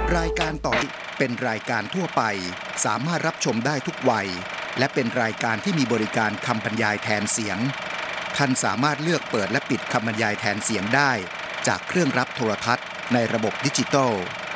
รายการต่อเป็นรายการทั่วไปสามารถรับชมได้ทุกวัยและเป็นรายการที่มีบริการคำบรรยายแทนเสียงท่านสามารถเลือกเปิดและปิดคำบรรยายแทนเสียงได้จากเครื่องรับโทรทัศน์ในระบบดิจิตอล